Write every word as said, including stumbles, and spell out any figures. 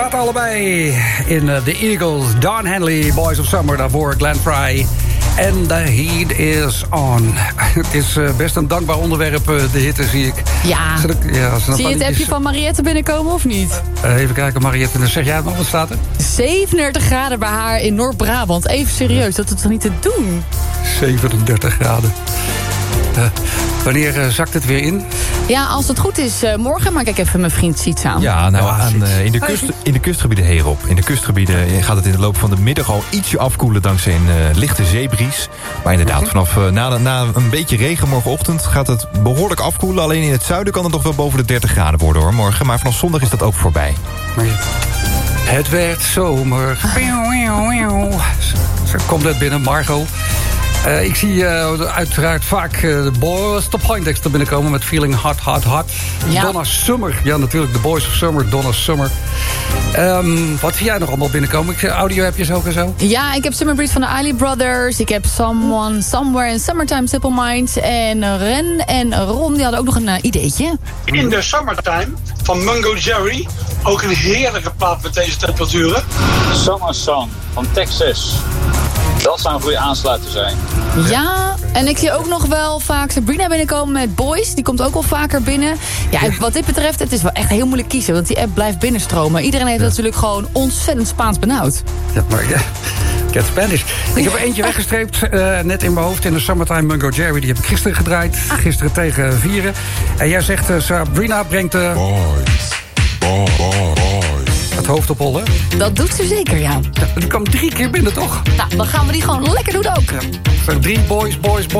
zaten allebei in uh, The Eagles. Don Henley, Boys of Summer, daarvoor Glenn Frey. En the heat is on. Het is uh, best een dankbaar onderwerp, uh, de hitte, zie ik. Ja. Er, ja zie je het appje van Mariette binnenkomen of niet? Uh, even kijken, Mariette, dan zeg jij het nog, wat staat er? zevenendertig graden bij haar in Noord-Brabant. Even serieus, dat is toch niet te doen? zevenendertig graden. Uh, wanneer uh, zakt het weer in? Ja, als het goed is, uh, morgen maak ik even mijn vriend Siets aan. Ja, nou, Ja, aan, uh, in, de kust, in de kustgebieden hierop. In de kustgebieden gaat het in de loop van de middag al ietsje afkoelen dankzij een uh, lichte zeebries. Maar inderdaad, vanaf uh, na, na een beetje regen morgenochtend gaat het behoorlijk afkoelen. Alleen in het zuiden kan het nog wel boven de dertig graden worden hoor, morgen. Maar vanaf zondag is dat ook voorbij. Het werd zomer. Ze komt net binnen, Margot. Uh, ik zie uh, uiteraard vaak uh, de Boys de Poindex er binnenkomen met Feeling Hot, Hot, Hot. Ja. Donna Summer. Ja, natuurlijk, de Boys of Summer, Donna Summer. Um, wat zie jij nog allemaal binnenkomen? Ik, audio heb je zo en zo? Ja, ik heb Summer Breeze van de Eiley Brothers. Ik heb Someone, Somewhere in Summertime, Simple Minds. En Ren en Ron, die hadden ook nog een uh, ideetje. In the Summertime van Mungo Jerry. Ook een heerlijke plaat met deze temperaturen. Summer Song van Texas. Dat zou een goede aansluiter zijn. Ja, en ik zie ook nog wel vaak Sabrina binnenkomen met Boys. Die komt ook wel vaker binnen. Ja, wat dit betreft, het is wel echt heel moeilijk kiezen. Want die app blijft binnenstromen. Iedereen heeft ja. natuurlijk gewoon ontzettend Spaans benauwd. Ja, maar ja, get Spanish. Ik heb er eentje weggestreept, uh, net in mijn hoofd. In de Summertime, Mungo Jerry. Die heb ik gisteren gedraaid. Ah. Gisteren tegen vieren. En jij zegt, uh, Sabrina brengt... Uh, Boys. Boys. Boys. het hoofd op hollen. Dat doet ze zeker, ja. Ja, die kwam drie keer binnen, toch? Nou, dan gaan we die gewoon lekker doen ook. Ja. Er zijn drie boys, boys, boys.